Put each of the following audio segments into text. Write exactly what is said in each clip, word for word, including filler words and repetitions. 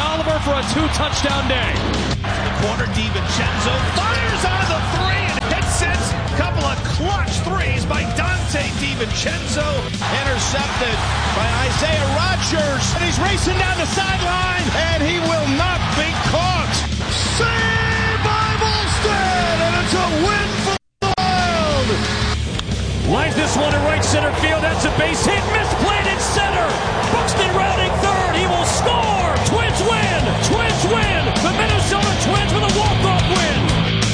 Oliver for a two-touchdown day. The corner, DiVincenzo fires on the three and hits it. Couple of clutch threes by Dante DiVincenzo. Intercepted by Isaiah Rodgers. And he's racing down the sideline, and he will not be caught. Saved by Volstead, and it's a win for the Wild. Lines this one to right center field. That's a base hit. Misplayed in center. Buxton rounding third. He will score. Twins win. Twins win. The Minnesota Twins with a walk-off win.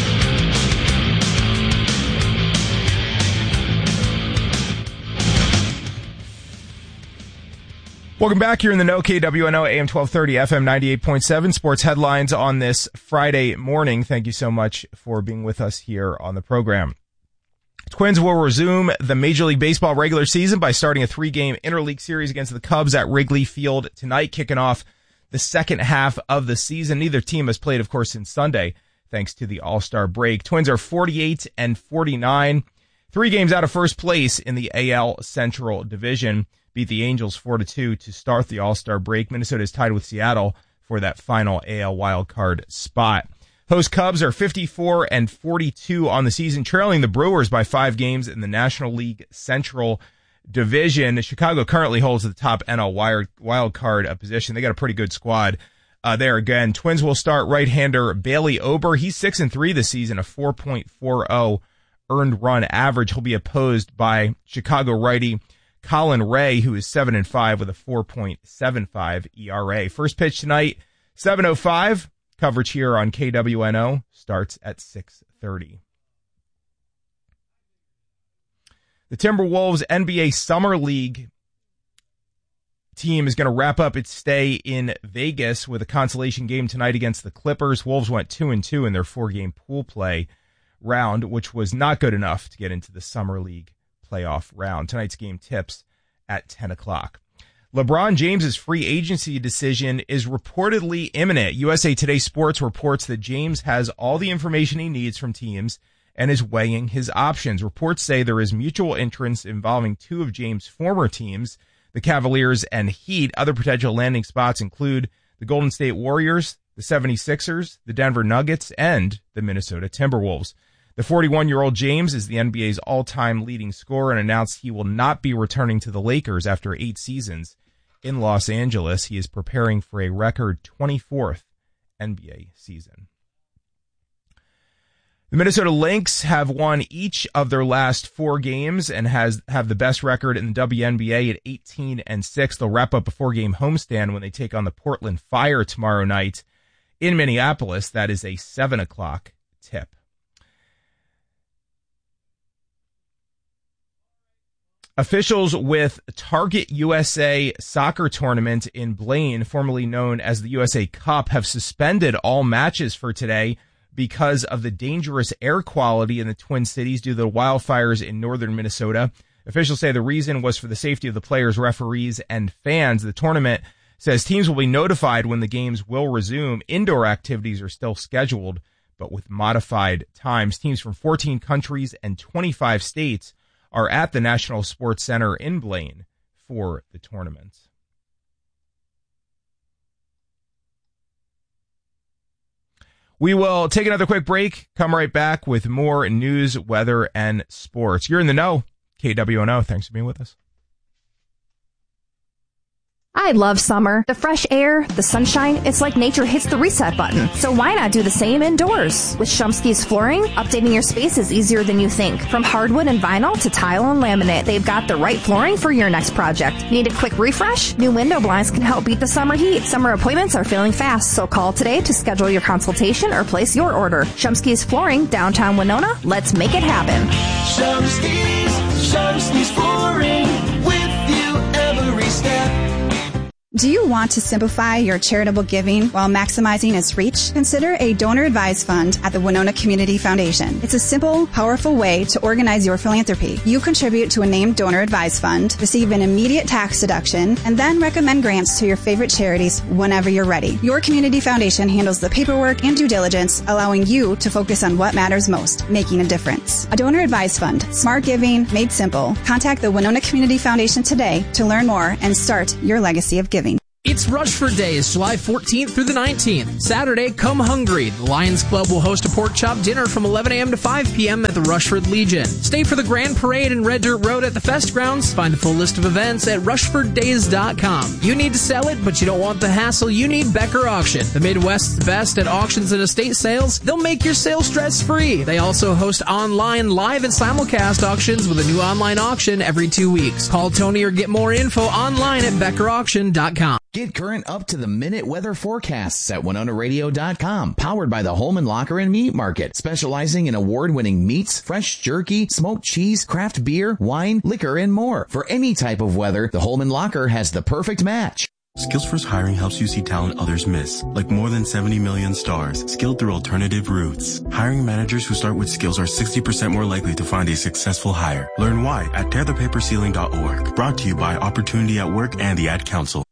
Welcome back here in the know. K W N O A M twelve thirty, F M ninety-eight point seven. Sports headlines on this Friday morning. Thank you so much for being with us here on the program. Twins will resume the Major League Baseball regular season by starting a three-game interleague series against the Cubs at Wrigley Field tonight, kicking off the second half of the season. Neither team has played, of course, since Sunday, thanks to the All-Star break. Twins are forty-eight and forty-nine, three games out of first place in the A L Central Division. Beat the Angels four to two to start the All-Star break. Minnesota is tied with Seattle for that final A L wildcard spot. Host Cubs are fifty-four and forty-two on the season, trailing the Brewers by five games in the National League Central Division. Chicago currently holds the top N L wild, wild card position. They got a pretty good squad uh, there again. Twins will start right-hander Bailey Ober. He's six and three this season, a four point four oh earned run average. He'll be opposed by Chicago righty Colin Ray, who is seven and five with a four point seven five E R A. First pitch tonight, seven oh five. Coverage here on K W N O starts at six thirty. The Timberwolves N B A Summer League team is going to wrap up its stay in Vegas with a consolation game tonight against the Clippers. Wolves went two and two in their four-game pool play round, which was not good enough to get into the Summer League playoff round. Tonight's game tips at ten o'clock. LeBron James's free agency decision is reportedly imminent. U S A Today Sports reports that James has all the information he needs from teams and is weighing his options. Reports say there is mutual interest involving two of James' former teams, the Cavaliers and Heat. Other potential landing spots include the Golden State Warriors, the seventy-sixers, the Denver Nuggets, and the Minnesota Timberwolves. The forty-one-year-old James is the N B A's all-time leading scorer and announced he will not be returning to the Lakers after eight seasons in Los Angeles. He is preparing for a record twenty-fourth N B A season. The Minnesota Lynx have won each of their last four games and has have the best record in the W N B A at eighteen and six. They'll wrap up a four-game homestand when they take on the Portland Fire tomorrow night in Minneapolis. That is a seven o'clock tip. Officials with Target U S A soccer tournament in Blaine, formerly known as the U S A Cup, have suspended all matches for today because of the dangerous air quality in the Twin Cities due to the wildfires in northern Minnesota. Officials say the reason was for the safety of the players, referees, and fans. The tournament says teams will be notified when the games will resume. Indoor activities are still scheduled, but with modified times. Teams from fourteen countries and twenty-five states are at the National Sports Center in Blaine for the tournament. We will take another quick break, come right back with more news, weather, and sports. You're in the know. K W N O, thanks for being with us. I love summer. The fresh air, the sunshine, it's like nature hits the reset button. So why not do the same indoors? With Shumsky's Flooring, updating your space is easier than you think. From hardwood and vinyl to tile and laminate, they've got the right flooring for your next project. Need a quick refresh? New window blinds can help beat the summer heat. Summer appointments are filling fast, so call today to schedule your consultation or place your order. Shumsky's Flooring, downtown Winona. Let's make it happen. Shumsky's, Shumsky's Flooring, with you every step. Do you want to simplify your charitable giving while maximizing its reach? Consider a donor-advised fund at the Winona Community Foundation. It's a simple, powerful way to organize your philanthropy. You contribute to a named donor-advised fund, receive an immediate tax deduction, and then recommend grants to your favorite charities whenever you're ready. Your community foundation handles the paperwork and due diligence, allowing you to focus on what matters most, making a difference. A donor-advised fund, smart giving, made simple. Contact the Winona Community Foundation today to learn more and start your legacy of giving. If It's Rushford Days, July fourteenth through the nineteenth. Saturday, come hungry. The Lions Club will host a pork chop dinner from eleven a.m. to five p.m. at the Rushford Legion. Stay for the Grand Parade and Red Dirt Road at the Fest Grounds. Find a full list of events at rushford days dot com. You need to sell it, but you don't want the hassle. You need Becker Auction. The Midwest's best at auctions and estate sales. They'll make your sale stress-free. They also host online, live, and simulcast auctions with a new online auction every two weeks. Call Tony or get more info online at becker auction dot com. Get current up-to-the-minute weather forecasts at winona radio dot com. Powered by the Holman Locker and Meat Market, specializing in award-winning meats, fresh jerky, smoked cheese, craft beer, wine, liquor, and more. For any type of weather, the Holman Locker has the perfect match. Skills First Hiring helps you see talent others miss, like more than seventy million stars, skilled through alternative routes. Hiring managers who start with skills are sixty percent more likely to find a successful hire. Learn why at tear the paper ceiling dot org. Brought to you by Opportunity at Work and the Ad Council.